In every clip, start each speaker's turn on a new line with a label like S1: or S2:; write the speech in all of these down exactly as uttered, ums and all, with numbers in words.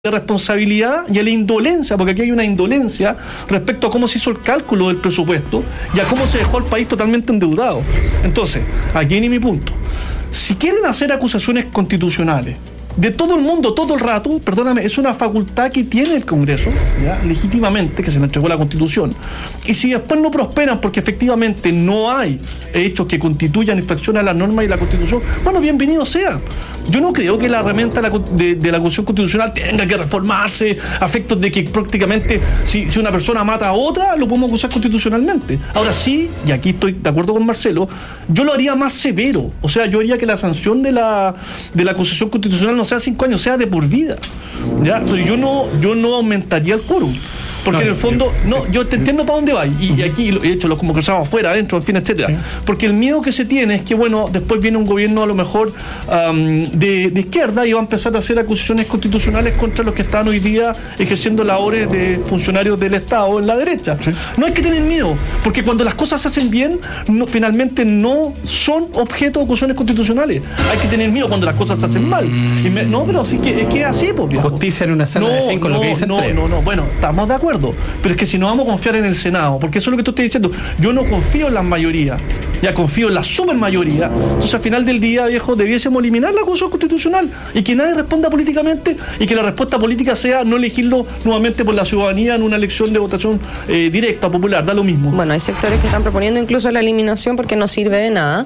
S1: de responsabilidad y a la indolencia, porque aquí hay una indolencia respecto a cómo se hizo el cálculo del presupuesto y a cómo se dejó al país totalmente endeudado. Entonces, aquí viene mi punto. Si quieren hacer acusaciones constitucionales de todo el mundo, todo el rato, perdóname, es una facultad que tiene el Congreso, ¿ya? Legítimamente, que se le entregó la Constitución. Y si después no prosperan porque efectivamente no hay hechos que constituyan infracción a las normas y la Constitución, bueno, bienvenido sea. Yo no creo que la herramienta de la, de, de la Constitución Constitucional tenga que reformarse a efectos de que prácticamente si, si una persona mata a otra, lo podemos acusar constitucionalmente. Ahora sí, y aquí estoy de acuerdo con Marcelo, yo lo haría más severo. O sea, yo haría que la sanción de la, de la acusación constitucional no sea cinco años, sea de por vida. ¿Ya? Pero yo no, yo no aumentaría el quórum. Porque no, en el fondo, no, yo te entiendo para dónde va. Y, y aquí, de hecho, los como cruzamos afuera, adentro, en fin, etcétera. Sí. Porque el miedo que se tiene es que, bueno, después viene un gobierno a lo mejor um, de, de izquierda y va a empezar a hacer acusaciones constitucionales contra los que están hoy día ejerciendo labores de funcionarios del Estado en la derecha. Sí. No hay que tener miedo, porque cuando las cosas se hacen bien, no, finalmente no son objeto de acusaciones constitucionales. Hay que tener miedo cuando las cosas se hacen mal. Y me, no, pero sí que es que es así, pues, viejo.
S2: Justicia en una sala no, de cinco,
S1: no,
S2: lo que dicen
S1: no,
S2: tres.
S1: no, no, bueno, estamos de acuerdo. Pero es que si no vamos a confiar en el Senado, porque eso es lo que tú estás diciendo, yo no confío en las mayorías, ya confío en la supermayoría. Entonces al final del día, viejo, debiésemos eliminar la acusación constitucional y que nadie responda políticamente y que la respuesta política sea no elegirlo nuevamente por la ciudadanía en una elección de votación eh, directa, popular, da lo mismo.
S3: Bueno, hay sectores que están proponiendo incluso la eliminación porque no sirve de nada.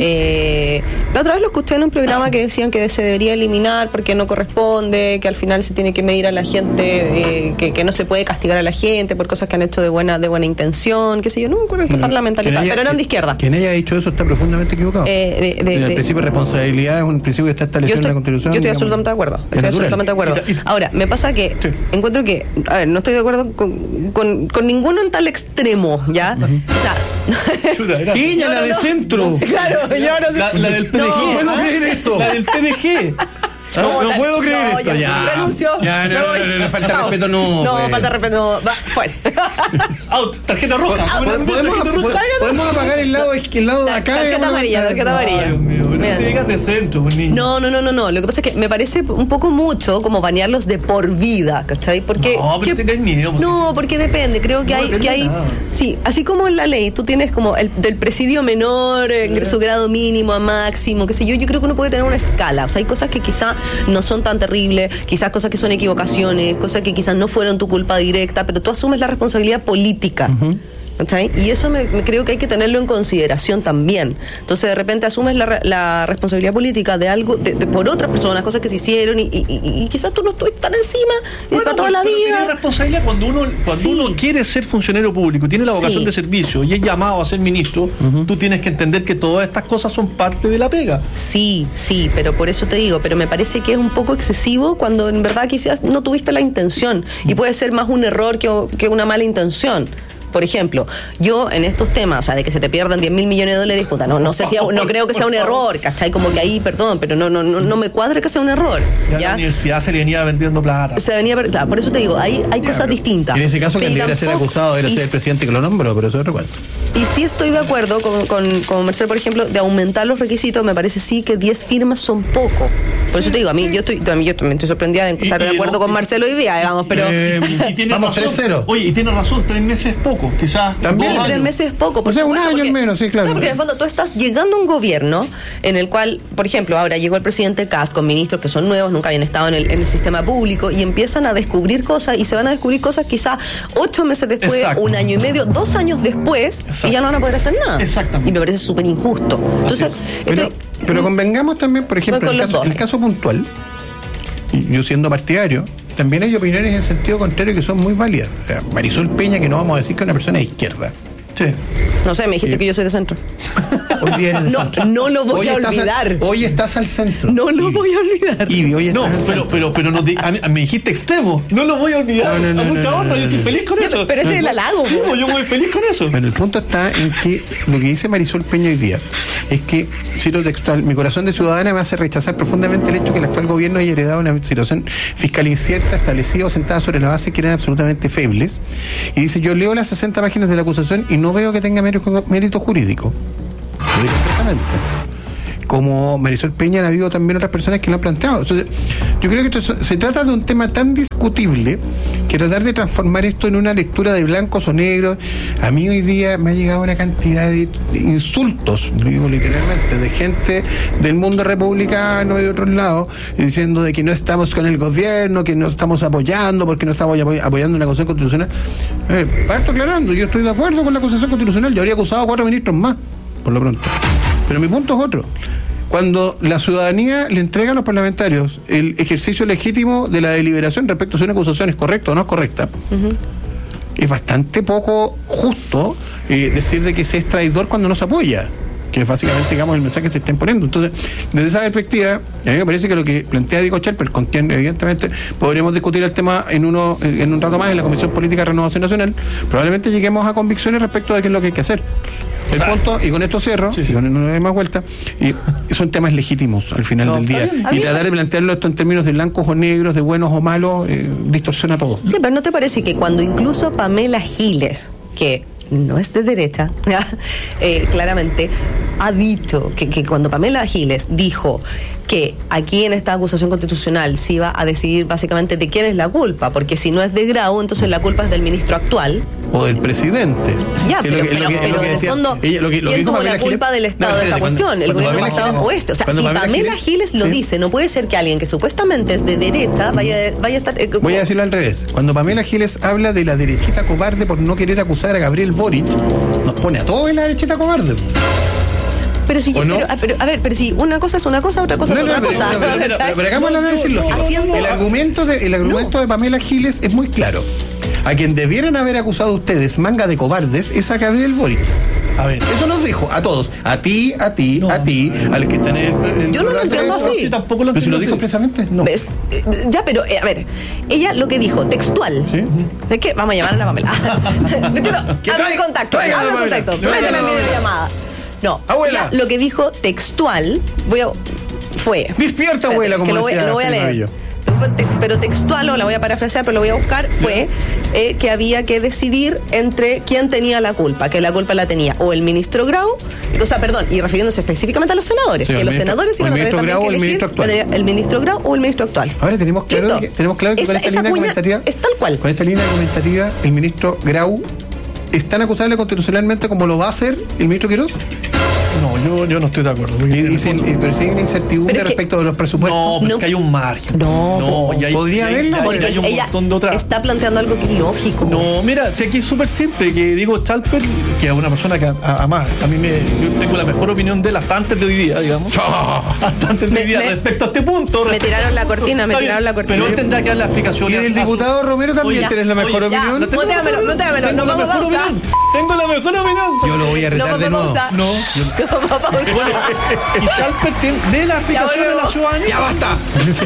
S3: Eh, la otra vez lo escuché en un programa que decían que se debería eliminar porque no corresponde, que al final se tiene que medir a la gente, eh, que, que no se puede castigar a la gente por cosas que han hecho de buena de buena intención, qué sé yo, no me acuerdo en qué parlamentario, pero eran de izquierda.
S2: Quien haya dicho eso está profundamente equivocado.
S3: Eh, de, de,
S2: el
S3: de,
S2: principio de responsabilidad es un principio que está establecido
S3: estoy,
S2: en la Constitución.
S3: Yo estoy
S2: digamos,
S3: absolutamente de acuerdo. Estoy absolutamente de acuerdo. Ahora, me pasa que sí. encuentro que, a ver, no estoy de acuerdo con, con, con ninguno en tal extremo, ¿ya? Uh-huh. O sea,
S2: ella, la de no, centro.
S3: No, claro, yo no sé.
S1: La, la del P D G.
S2: No, puedo creer esto.
S1: La del P D G.
S2: No, no, no puedo creer
S3: no,
S2: esto, ya.
S3: ya. Renuncio.
S2: Ya, no, no, no, no, no, falta
S3: no,
S2: respeto, no.
S3: No,
S2: pues.
S3: falta respeto, no. Va, fuera.
S1: Out, tarjeta roja.
S2: ¿Podemos, podemos, podemos, podemos apagar el lado, el lado de acá?
S3: Tarjeta amarilla, tarjeta amarilla.
S1: Dios mío, no te digas de centro, pues, niño.
S3: No, no, no, no, no. Lo que pasa es que me parece un poco mucho como banearlos de por vida, ¿cachai? Porque
S1: no, pero tengáis miedo.
S3: Pues, no, porque depende. Creo que no, hay, que hay. Sí, así como en la ley, tú tienes como el del presidio menor, eh. su grado mínimo a máximo, qué sé yo. Yo creo que uno puede tener una escala. O sea, hay cosas que quizá no son tan terribles, quizás cosas que son equivocaciones, cosas que quizás no fueron tu culpa directa, pero tú asumes la responsabilidad política. Uh-huh. ¿Okay? Y eso me, me creo que hay que tenerlo en consideración también. Entonces de repente asumes la, la responsabilidad política de algo, de, de, por otras personas, cosas que se hicieron y, y, y, y quizás tú no estuviste tan encima bueno, para toda la vida.
S1: Tienes responsabilidad cuando uno cuando sí. uno quiere ser funcionario público, tiene la vocación sí. de servicio y es llamado a ser ministro, uh-huh. tú tienes que entender que todas estas cosas son parte de la pega.
S3: Sí, sí, pero por eso te digo, pero me parece que es un poco excesivo cuando en verdad quizás no tuviste la intención uh-huh. y puede ser más un error que, que una mala intención. Por ejemplo, yo en estos temas, o sea, de que se te pierdan diez mil millones de dólares, puta, no, no sé si, no creo que sea un error, ¿cachai? Como que ahí, perdón, pero no, no, no, no me cuadra que sea un error.
S1: Ya, ¿ya? La universidad se le venía vendiendo plata.
S3: Se venía, claro, por eso te digo, hay, hay ya, cosas distintas.
S2: En ese caso, quien debería ser acusado debería ser el presidente que lo nombró, pero eso es recuerdo.
S3: Y sí estoy de acuerdo con, con, con Marcelo, por ejemplo, de aumentar los requisitos, me parece sí que diez firmas son poco. Por eso te digo, a mí yo estoy, a mí yo también estoy sorprendida de estar y, de acuerdo no, con Marcelo hoy día, digamos, pero...
S2: Eh, y vamos tres cero.
S1: Oye, y tienes razón, tres meses es poco, quizás...
S2: También.
S3: Sí, tres meses es poco. Por
S2: o sea,
S3: supuesto,
S2: un año
S3: porque,
S2: menos, sí, claro.
S3: No, porque en el fondo tú estás llegando a un gobierno en el cual, por ejemplo, ahora llegó el presidente Kast con ministros que son nuevos, nunca habían estado en el, en el sistema público y empiezan a descubrir cosas y se van a descubrir cosas quizás ocho meses después, Exacto. un año y medio, dos años después Exacto. y ya no van a poder hacer nada.
S1: Exactamente.
S3: Y me parece súper injusto. Entonces,
S2: pero,
S3: estoy,
S2: pero convengamos también, por ejemplo, en el, caso, en el caso puntual, yo siendo partidario, también hay opiniones en sentido contrario que son muy válidas. O sea, Marisol Peña, que no vamos a decir que es una persona de izquierda.
S1: Sí.
S3: No sé, me dijiste eh, que yo soy de centro.
S2: Hoy día eres de
S3: no,
S2: centro.
S3: No lo voy
S2: hoy
S3: a olvidar.
S2: Al, hoy estás al centro.
S3: No lo
S2: Ivy.
S3: voy a olvidar.
S2: Ivy, hoy estás
S1: no,
S2: al
S1: pero,
S2: centro.
S1: pero, pero no te, a mí, me dijiste extremo. No lo voy a olvidar. No, no, no, a mucha no, no, onda, no, yo estoy feliz con
S3: no,
S1: eso.
S3: Pero ese es el halago.
S1: Sí, yo muy feliz con eso.
S2: Bueno, el punto está en que lo que dice Marisol Peña hoy día es que, cito textual, mi corazón de ciudadana me hace rechazar profundamente el hecho que el actual gobierno haya heredado una situación fiscal incierta, establecida o sentada sobre la base que eran absolutamente febles. Y dice, yo leo las sesenta páginas de la acusación y no veo que tenga mérito, mérito jurídico. Lo digo perfectamente. como Marisol Peña, han habido también otras personas que lo han planteado. Entonces, yo creo que esto se trata de un tema tan discutible que tratar de transformar esto en una lectura de blancos o negros. A mí hoy día me ha llegado una cantidad de insultos, digo literalmente, de gente del mundo republicano y de otros lados, diciendo de que no estamos con el gobierno, que no estamos apoyando, porque no estamos apoyando una acusación constitucional. Eh, parto aclarando, yo estoy de acuerdo con la acusación constitucional, yo habría acusado a cuatro ministros más, por lo pronto. Pero mi punto es otro. Cuando la ciudadanía le entrega a los parlamentarios el ejercicio legítimo de la deliberación respecto a si una acusación es correcta o no es correcta, uh-huh. es bastante poco justo eh, decir de que se es traidor cuando no se apoya, que es básicamente, digamos, el mensaje que se está imponiendo. Entonces, desde esa perspectiva, a mí me parece que lo que plantea Diego Chalper, contiene, evidentemente, podríamos discutir el tema en uno en un rato más en la Comisión Política de Renovación Nacional, probablemente lleguemos a convicciones respecto de qué es lo que hay que hacer. El o sea, punto, y con esto cierro, sí, sí. y con no hay más vuelta, y son temas legítimos al final no, del día. Y tratar de plantearlo esto en términos de blancos o negros, de buenos o malos, eh, distorsiona todo.
S3: Sí, pero ¿no te parece que cuando incluso Pamela Giles, que no es de derecha, eh, claramente, ha dicho que, que cuando Pamela Giles dijo que aquí en esta acusación constitucional se iba a decidir básicamente de quién es la culpa, porque si no es de Grau, entonces la culpa es del ministro actual.
S2: O del presidente.
S3: Ya, pero, que, pero, que, pero en el fondo, ella, lo que, lo ¿quién tuvo la culpa Giles? Del Estado no, de esta cuando, cuestión? El gobierno pasado o este. O sea, si Pamela, Pamela Giles, Giles lo sí. dice, no puede ser que alguien que supuestamente es de derecha vaya, vaya a estar... Eh,
S2: Voy a decirlo al revés. Cuando Pamela Giles habla de la derechita cobarde por no querer acusar a Gabriel Boric, nos pone a todos en la derechita cobarde.
S3: Pero si, no? pero, pero, a ver, pero si una cosa es una cosa, otra cosa no, es otra no, cosa.
S2: No, pero, pero, pero, pero hagamos el análisis lógico. El argumento de, el argumento no. de Pamela Giles es muy claro. A quien debieran haber acusado ustedes, manga de cobardes, es a Gabriel Boric. A ver. Eso nos dijo a todos, a ti, a ti, no, a ti, no, no. a los que están en el...
S3: Yo no lo entiendo así.
S1: Sí, tampoco lo
S2: entiendo. ¿Pero si lo dijo
S1: así.
S2: expresamente?
S3: No. ¿Ves? Ya, pero, eh, a ver, ella lo que dijo, textual, ¿sí? ¿De qué? Vamos a llamar a la Pamela. Habla de contacto, habla de contacto, métela en videollamada. No,
S2: abuela.
S3: Ella, lo que dijo textual, voy a, fue...
S2: Despierta, abuela, como
S3: lo voy,
S2: decía
S3: lo voy a leer. Pero textual, o la voy a parafrasear, pero lo voy a buscar, fue eh, que había que decidir entre quién tenía la culpa, que la culpa la tenía o el ministro Grau, o sea, perdón, y refiriéndose específicamente a los senadores, sí, que los ministro, senadores iban a tener también que elegir el, el ministro Grau o el ministro actual.
S2: Ahora tenemos claro que, tenemos claro que
S3: esa,
S2: con esta línea argumentativa,
S3: es tal cual.
S2: Con esta línea argumentativa, el ministro Grau es tan acusable constitucionalmente como lo va a hacer el ministro Quirós.
S1: No, yo, yo no estoy de acuerdo.
S2: Y, y sin, y, pero si hay una incertidumbre respecto que, de los presupuestos.
S1: No, pero no. Es que hay un margen.
S3: No,
S1: no
S3: y
S1: hay,
S2: podría haberla,
S1: porque hay un montón de otras.
S3: Está planteando algo que es lógico.
S1: No, mira, si aquí es súper simple, que Diego Chalper, que es una persona que además a, a mí me, yo tengo la mejor opinión de él hasta antes de hoy día, digamos. Hasta antes de me, hoy día, me, respecto a este punto.
S3: Me tiraron la cortina, me tiraron la cortina.
S1: Pero él tendrá que dar la explicación.
S2: Y el diputado Romero también tienes la mejor opinión.
S3: No téamelo, no téamelo, no vamos a pausar.
S1: Tengo la mejor opinión.
S2: Yo lo voy a retar de nuevo.
S1: No, no vamos a pausar. Y Chalper de la explicación de la ciudadanía.
S2: ¡Ya basta!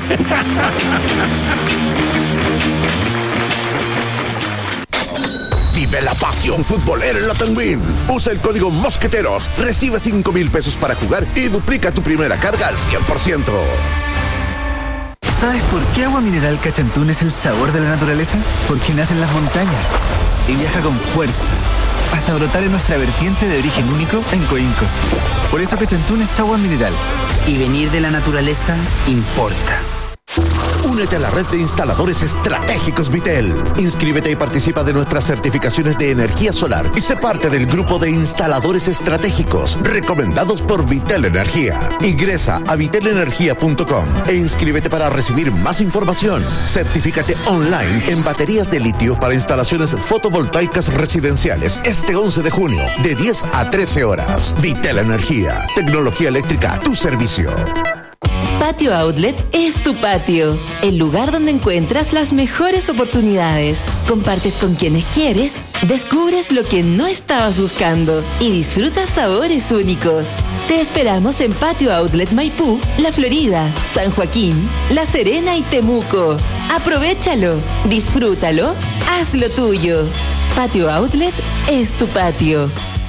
S4: Vive la pasión futbolera en la Tenguín. Usa el código Mosqueteros, recibe cinco mil pesos para jugar y duplica tu primera carga al cien por ciento.
S5: ¿Sabes por qué agua mineral Cachantún es el sabor de la naturaleza? Porque nace en las montañas y viaja con fuerza hasta brotar en nuestra vertiente de origen único en Coinco. Por eso Cachantún es agua mineral.
S6: Y venir de la naturaleza importa.
S4: Únete a la red de instaladores estratégicos Vitel. Inscríbete y participa de nuestras certificaciones de energía solar y sé parte del grupo de instaladores estratégicos recomendados por Vitel Energía. Ingresa a vitel energía punto com e inscríbete para recibir más información. Certifícate online en baterías de litio para instalaciones fotovoltaicas residenciales este once de junio de diez a trece horas. Vitel Energía, tecnología eléctrica a tu servicio.
S7: Patio Outlet es tu patio, el lugar donde encuentras las mejores oportunidades. Compartes con quienes quieres, descubres lo que no estabas buscando y disfrutas sabores únicos. Te esperamos en Patio Outlet Maipú, La Florida, San Joaquín, La Serena y Temuco. Aprovechalo, disfrútalo, hazlo tuyo. Patio Outlet es tu patio.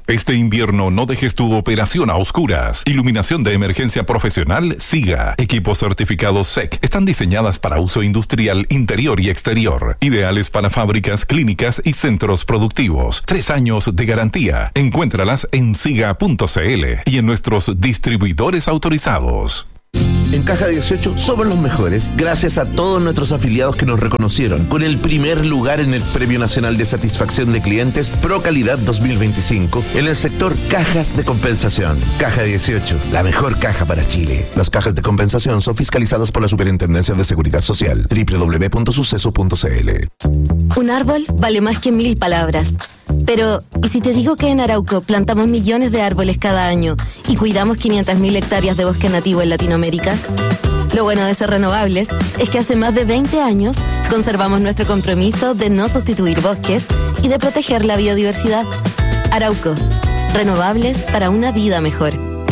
S8: Este invierno no dejes tu operación a oscuras. Iluminación de emergencia profesional SIGA. Equipos certificados S E C. Están diseñadas para uso industrial interior y exterior. Ideales para fábricas, clínicas y centros productivos. Tres años de garantía. Encuéntralas en siga punto c l y en nuestros distribuidores autorizados.
S4: En Caja dieciocho somos los mejores gracias a todos nuestros afiliados que nos reconocieron con el primer lugar en el Premio Nacional de Satisfacción de Clientes Pro Calidad dos mil veinticinco en el sector cajas de compensación. Caja dieciocho, la mejor caja para Chile. Las cajas de compensación son fiscalizadas por la Superintendencia de Seguridad Social. doble u doble u doble u punto suceso punto c l.
S7: Un árbol vale más que mil palabras. Pero, ¿y si te digo que en Arauco plantamos millones de árboles cada año y cuidamos quinientas mil hectáreas de bosque nativo en Latinoamérica? Lo bueno de ser renovables es que hace más de veinte años conservamos nuestro compromiso de no sustituir bosques y de proteger la biodiversidad. Arauco, renovables para una vida mejor.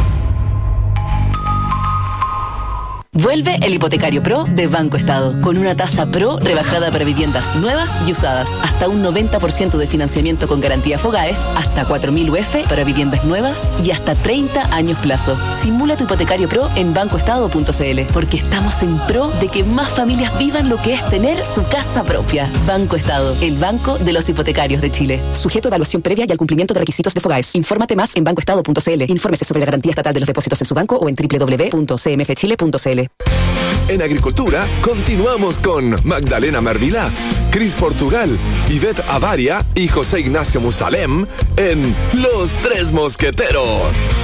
S9: Vuelve el Hipotecario Pro de Banco Estado, con una tasa Pro rebajada para viviendas nuevas y usadas, hasta un noventa por ciento de financiamiento con garantía Fogaes, hasta cuatro mil U F para viviendas nuevas y hasta treinta años plazo. Simula tu Hipotecario Pro en banco estado punto c l, porque estamos en pro de que más familias vivan lo que es tener su casa propia. Banco Estado, el banco de los hipotecarios de Chile. Sujeto a evaluación previa y al cumplimiento de requisitos de Fogaes. Infórmate más en banco estado punto c l. Infórmese sobre la garantía estatal de los depósitos en su banco o en doble u doble u doble u punto c m f chile punto c l.
S10: En agricultura, continuamos con Magdalena Mervilá, Cris Portugal, Ivette Avaria y José Ignacio Musalem en Los Tres Mosqueteros.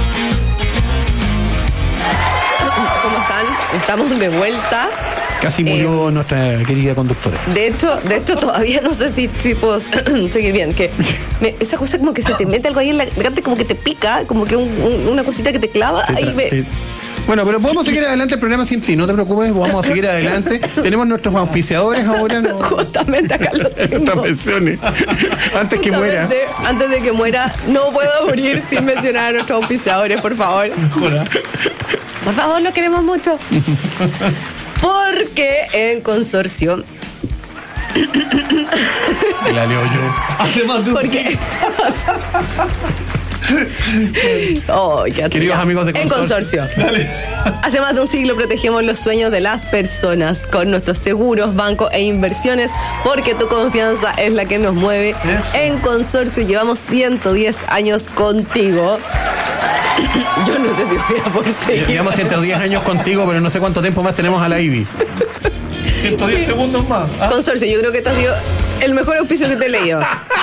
S3: ¿Cómo están? Estamos de vuelta.
S2: Casi murió eh, nuestra querida conductora.
S3: De hecho, de hecho todavía no sé si, si puedo seguir bien. Que me, esa cosa como que se te mete algo ahí en la garganta, como que te pica, como que un, un, una cosita que te clava.
S2: Te tra-
S3: ahí me...
S2: te... Bueno, pero podemos seguir adelante el programa sin ti, no te preocupes, vamos a seguir adelante. Tenemos nuestros auspiciadores ahora, ¿no?
S3: Justamente acá lo tengo.
S2: Nuestras menciones. Antes que muera.
S3: Antes de que muera, no puedo morir sin mencionar a nuestros auspiciadores, por favor.
S1: Mejora.
S3: Por favor, lo queremos mucho. Porque en Consorcio...
S2: La leo yo.
S1: Hace más de un
S3: Porque... Oh,
S2: Queridos amigos de
S3: Consorcio. En Consorcio.
S1: Dale.
S3: Hace más de un siglo protegemos los sueños de las personas con nuestros seguros, bancos e inversiones, porque tu confianza es la que nos mueve.
S1: Eso.
S3: En Consorcio llevamos ciento diez años contigo. Yo no sé si voy a por seguir.
S2: Llevamos ciento diez años contigo, pero no sé cuánto tiempo más tenemos a la Ivy.
S1: ciento diez segundos más. ¿Ah?
S3: Consorcio, yo creo que este ha sido el mejor auspicio que te he leído.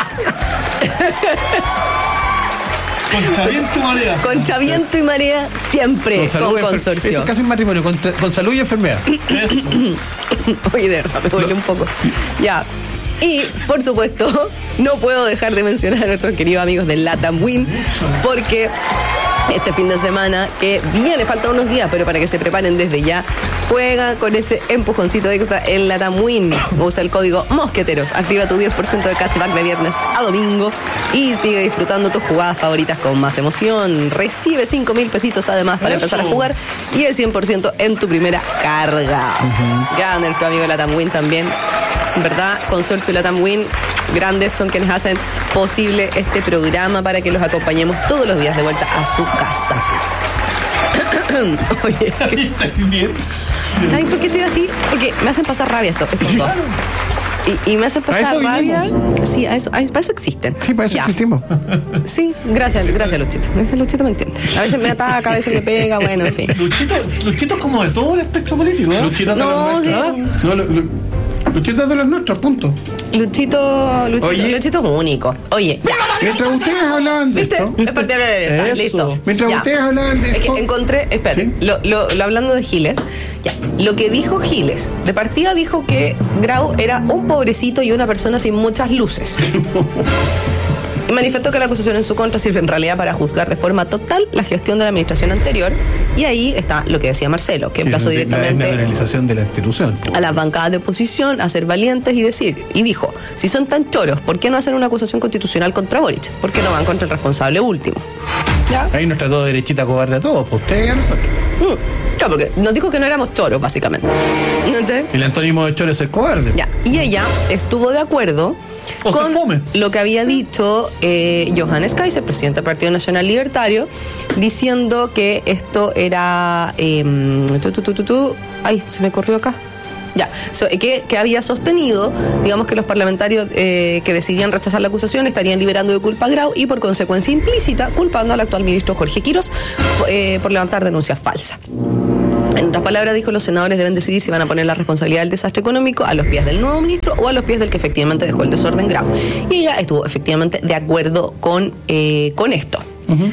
S1: Contra viento y marea.
S3: Contra viento y marea, siempre con, con Consorcio.
S2: Esto es casi un matrimonio, con, con salud y enfermedad.
S3: Oye, de verdad, me duele no. un poco. Ya. Y, por supuesto, no puedo dejar de mencionar a nuestros queridos amigos de Latam Win, porque este fin de semana que viene, faltan unos días, pero para que se preparen desde ya, juega con ese empujoncito extra en Latam Win. Usa el código Mosqueteros, activa tu diez por ciento de cashback de viernes a domingo y sigue disfrutando tus jugadas favoritas con más emoción. Recibe cinco mil pesitos además para Eso. empezar a jugar y el cien por ciento en tu primera carga. Uh-huh. Grande nuestro amigo Latam Win también. En verdad, Consorcio y Latam Win, grandes son quienes hacen posible este programa para que los acompañemos todos los días de vuelta a su casa. Oye,
S1: bien.
S3: Ay, ¿por qué estoy así? Porque me hacen pasar rabia esto, estos dos. Y, y me hacen pasar rabia. Sí, a eso, a eso, para eso existen.
S2: Sí, para eso ya. existimos.
S3: Sí, gracias, gracias, Luchito. Ese Luchito me entiende. A veces me ataca, a veces me pega, bueno, en fin.
S1: Luchito, Luchito es como de todo el espectro político, ¿eh?
S2: Luchito de
S3: no,
S2: los nuestros.
S3: sí.
S2: No, lo, lo, Luchito es de los nuestros, punto.
S3: Luchito, Luchito, Oye. Luchito es único. Oye, ya.
S2: Mientras ustedes hablaban de
S3: ¿Viste?
S2: esto.
S3: Es parte de la listo.
S2: Mientras
S3: ya.
S2: ustedes hablaban de
S3: es
S2: esto.
S3: que encontré, espera, ¿Sí? lo, lo, lo hablando de Giles, ya. Lo que dijo Giles, de partida dijo que Grau era un pobrecito y una persona sin muchas luces. Y manifestó que la acusación en su contra sirve en realidad para juzgar de forma total la gestión de la administración anterior. Y ahí está lo que decía Marcelo, que emplazó directamente
S2: la desnaturalización de la institución
S3: a las bancadas de oposición a ser valientes y decir, y dijo, si son tan choros, ¿por qué no hacer una acusación constitucional contra Boric? ¿Por qué no van contra el responsable último?
S2: ¿Ya? Ahí nos trató derechita cobarde a todos, pues ustedes y a nosotros.
S3: Mm, claro, porque nos dijo que no éramos choros, básicamente. ¿Entonces?
S2: El antónimo de choro es el cobarde.
S3: Ya, y ella estuvo de acuerdo
S1: O
S3: con
S1: se fome.
S3: lo que había dicho eh, Johannes Kaiser, presidente del Partido Nacional Libertario, diciendo que esto era... Eh, tu, tu, tu, tu, tu, ay, se me corrió acá. Ya, so, que, que había sostenido, digamos, que los parlamentarios eh, que decidían rechazar la acusación estarían liberando de culpa a Grau y por consecuencia implícita culpando al actual ministro Jorge Quirós eh, por levantar denuncias falsas. En otras palabras, dijo, los senadores deben decidir si van a poner la responsabilidad del desastre económico a los pies del nuevo ministro o a los pies del que efectivamente dejó el desorden Grau. Y ella estuvo efectivamente de acuerdo con, eh, con esto.
S2: Uh-huh.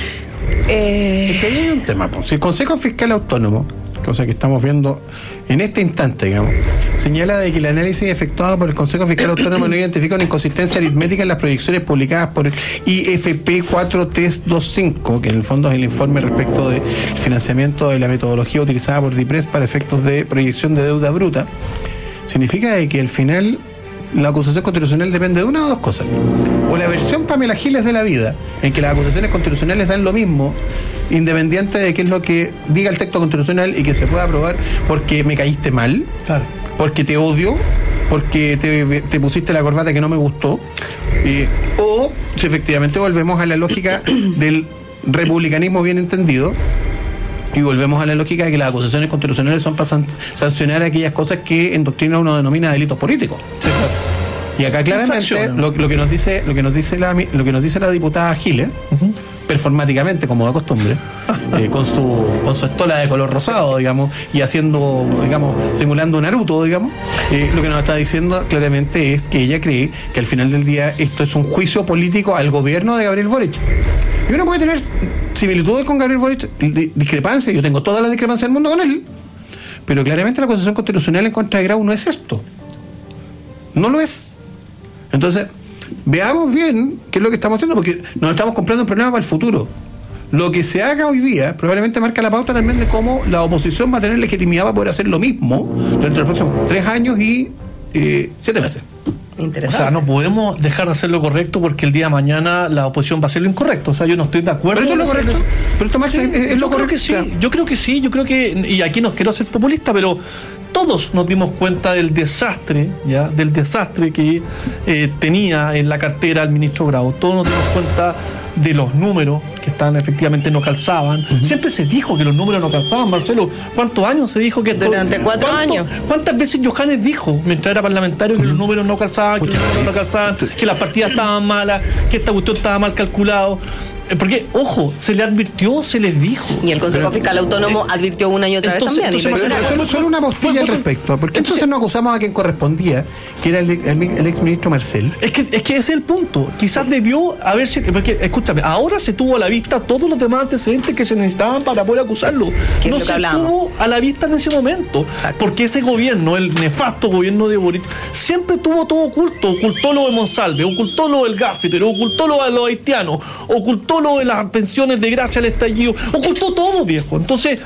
S3: eh...
S2: Es que ahí hay un tema. Si el Consejo Fiscal Autónomo, cosa que estamos viendo en este instante, digamos, señala de que el análisis efectuado por el Consejo Fiscal Autónomo no identifica una inconsistencia aritmética en las proyecciones publicadas por el I F P cuatro T E S veinticinco, que en el fondo es el informe respecto del financiamiento de la metodología utilizada por DIPRES para efectos de proyección de deuda bruta, significa de que al final la acusación constitucional depende de una o dos cosas. O la versión Pamela Giles de la vida, en que las acusaciones constitucionales dan lo mismo, independiente de qué es lo que diga el texto constitucional y que se pueda aprobar porque me caíste mal,
S1: claro,
S2: porque te odio, porque te, te pusiste la corbata que no me gustó, eh, o si efectivamente volvemos a la lógica del republicanismo bien entendido y volvemos a la lógica de que las acusaciones constitucionales son para san- sancionar aquellas cosas que en doctrina uno denomina delitos políticos. Sí, claro. Y acá claramente lo, lo que nos dice lo que nos dice la lo que nos dice la diputada Giles, uh-huh, performáticamente, como de costumbre, eh, con su con su estola de color rosado, digamos, y haciendo, digamos, simulando un Naruto, digamos, eh, lo que nos está diciendo claramente es que ella cree que al final del día esto es un juicio político al gobierno de Gabriel Boric. Y uno puede tener similitudes con Gabriel Boric, discrepancias, yo tengo todas las discrepancias del mundo con él, pero claramente la acusación constitucional en contra de Grau no es esto. No lo es. Entonces, veamos bien qué es lo que estamos haciendo, porque nos estamos comprando un problema para el futuro. Lo que se haga hoy día probablemente marca la pauta también de cómo la oposición va a tener legitimidad para poder hacer lo mismo durante los próximos tres años y eh, siete meses.
S1: O sea, no podemos dejar de hacer lo correcto porque el día de mañana la oposición va a hacer lo incorrecto. O sea, yo no estoy de acuerdo.
S2: Pero esto es lo correcto. Pero esto, Max,
S1: sí,
S2: es, es
S1: yo
S2: lo
S1: creo
S2: correcto.
S1: que sí. Yo creo que sí. Yo creo que, y aquí no quiero ser populista, pero todos nos dimos cuenta del desastre, ya, del desastre que eh, tenía en la cartera el ministro Grau. Todos nos dimos cuenta de los números que están efectivamente no calzaban. Uh-huh. Siempre se dijo que los números no calzaban, Marcelo. ¿Cuántos años se dijo que esto,
S3: durante cuatro años?
S1: ¿Cuántas veces Johannes dijo, mientras era parlamentario, que uh-huh, los números no calzaban, que los números no calzaban, que las partidas estaban malas, que esta cuestión estaba mal calculado? Porque, ojo, se le advirtió, se les dijo.
S3: Y el Consejo
S1: pero,
S3: Fiscal Autónomo
S1: eh,
S3: advirtió una y otra
S1: entonces,
S3: vez también.
S2: Entonces, pero, pero, solo una postilla al respecto. Porque entonces, entonces nos acusamos a quien correspondía, que era el, el, el exministro Marcel.
S1: Es que, es que ese es el punto. Quizás debió haberse... Porque, escúchame, ahora se tuvo a la vista todos los demás antecedentes que se necesitaban para poder acusarlo. No se tuvo a la vista en ese momento. Exacto. Porque ese gobierno, el nefasto gobierno de Boric, siempre tuvo todo oculto. Ocultó lo de Monsalve, ocultó lo del Gaffiter, ocultó lo de los haitianos, ocultó lo de las pensiones de gracia al estallido, ocultó todo, viejo. Entonces,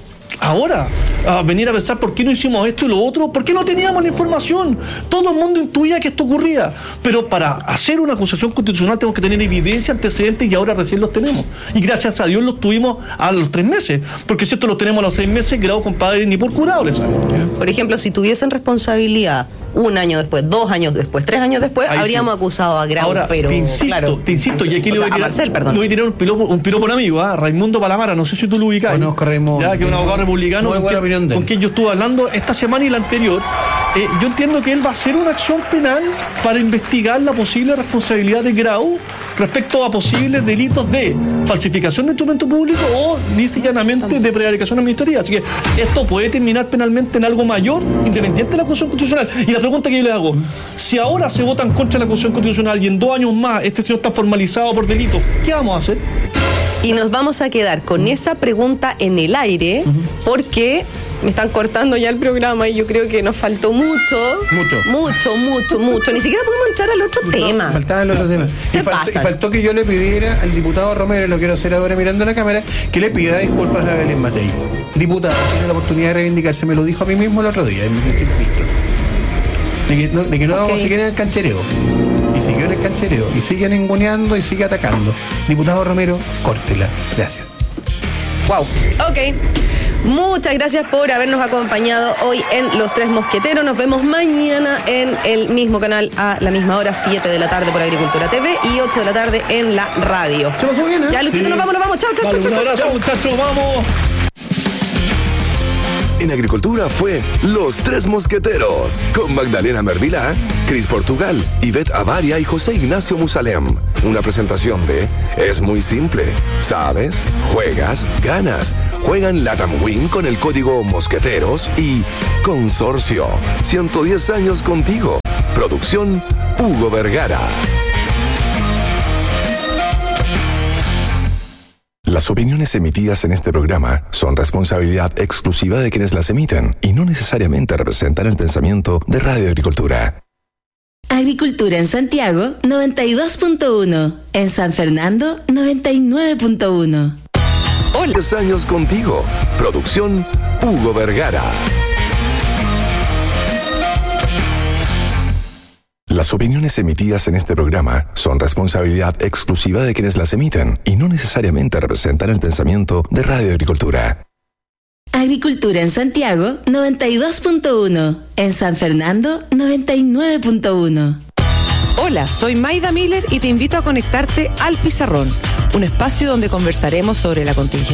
S1: ahora, a venir a pensar por qué no hicimos esto y lo otro, por qué no teníamos la información. Todo el mundo intuía que esto ocurría, pero para hacer una acusación constitucional tenemos que tener evidencia, antecedentes, y ahora recién los tenemos. Y gracias a Dios los tuvimos a los tres meses, porque si esto lo tenemos a los seis meses, Grau, compadre, ni por curado le sale.
S3: Por ejemplo, si tuviesen responsabilidad un año después, dos años después, tres años después, ahí habríamos sí acusado a Grau.
S1: Ahora, pero te insisto, claro, te insisto, y aquí le voy a tirar,
S3: Marcel, perdón.
S1: le voy a tirar un piropo, un piropo por amigo, ¿eh? Raimundo Palamara, no sé si tú lo ubicás.
S2: Conozco a Raimundo.
S1: Ya, que es un abogado republicano con quien, con quien yo estuve hablando esta semana y la anterior. Eh, yo entiendo que él va a hacer una acción penal para investigar la posible responsabilidad de Grau respecto a posibles delitos de falsificación de instrumento público o, dice llanamente, de prevaricación administrativa. Así que esto puede terminar penalmente en algo mayor, independiente de la acusación constitucional. Y la pregunta que yo le hago, si ahora se vota en contra de la acusación constitucional y en dos años más este señor está formalizado por delito, ¿qué vamos a hacer?
S3: Y nos vamos a quedar con esa pregunta en el aire, uh-huh, porque me están cortando ya el programa y yo creo que nos faltó mucho.
S2: Mucho.
S3: Mucho, mucho, mucho. Ni siquiera pudimos entrar al otro no, tema.
S2: Faltaba el otro tema.
S3: Se
S2: y, faltó, y faltó que yo le pidiera al diputado Romero, lo quiero hacer ahora mirando la cámara, que le pida disculpas a Belén Matei. Diputado, tiene la oportunidad de reivindicarse, me lo dijo a mí mismo el otro día, en el filtro. De que no, de que no okay. vamos a seguir en el canchereo. Y siguió en el canchereo, y sigue ninguneando y sigue atacando. Diputado Romero, córtela. Gracias.
S3: Wow. Ok. Muchas gracias por habernos acompañado hoy en Los Tres Mosqueteros. Nos vemos mañana en el mismo canal a la misma hora, siete de la tarde por Agricultura T V y ocho de la tarde en la radio.
S2: Se pasó bien, ¿eh?
S3: Ya, Luchito, sí. nos vamos, nos vamos. Chao, chao,
S1: Vale,
S3: chao,
S1: un
S3: chao.
S1: abrazo, muchachos, vamos.
S10: En Agricultura fue Los Tres Mosqueteros, con Magdalena Mervilá, Cris Portugal, Ivette Avaria y José Ignacio Musalem. Una presentación de Es muy simple. ¿Sabes? Juegas, ganas. Juegan Latam Win con el código Mosqueteros y Consorcio. ciento diez años contigo. Producción Hugo Vergara. Las opiniones emitidas en este programa son responsabilidad exclusiva de quienes las emiten y no necesariamente representan el pensamiento de Radio Agricultura.
S7: Agricultura en Santiago, noventa y dos punto uno. En San Fernando, noventa y nueve punto uno.
S10: Hola. diez años contigo. Producción Hugo Vergara. Las opiniones emitidas en este programa son responsabilidad exclusiva de quienes las emiten y no necesariamente representan el pensamiento de Radio Agricultura.
S7: Agricultura en Santiago, noventa y dos punto uno. En San Fernando, noventa y nueve punto uno.
S11: Hola, soy Maida Miller y te invito a conectarte al Pizarrón, un espacio donde conversaremos sobre la contingencia